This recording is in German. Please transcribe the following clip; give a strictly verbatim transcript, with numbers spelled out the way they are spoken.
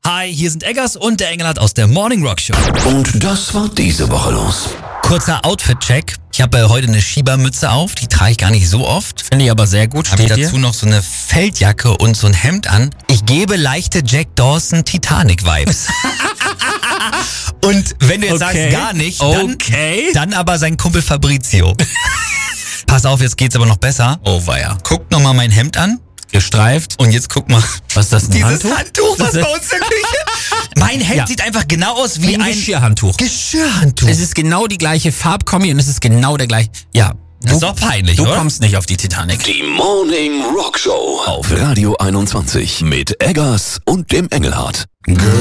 Hi, hier sind Eggers und der Engelhardt aus der Morning Rock Show. Und das war diese Woche los. Kurzer Outfit-Check. Ich habe äh, heute eine Schiebermütze auf, die trage ich gar nicht so oft. Finde ich aber sehr gut. Habe ich Steht dazu dir? noch so eine Feldjacke und so ein Hemd an. Ich gebe leichte Jack Dawson Titanic-Vibes. Und wenn du jetzt Okay. sagst gar nicht, dann, Okay. dann aber sein Kumpel Fabrizio. Pass auf, jetzt geht's aber noch besser. Oh weia. Guck nochmal mein Hemd an. Gestreift. Und jetzt guck mal. Was ist das, ein Dieses Handtuch? Handtuch, was Das ist- bei uns in der Küche. Mein Hemd Ja. sieht einfach genau aus wie Wie ein ein Geschirrhandtuch. Geschirrhandtuch. Es ist genau die gleiche Farbkombi und es ist genau der gleiche. Ja. Das ist doch peinlich, Du oder? kommst nicht auf die Titanic. Die Morning Rock Show auf Radio einundzwanzig mit Eggers und dem Engelhardt.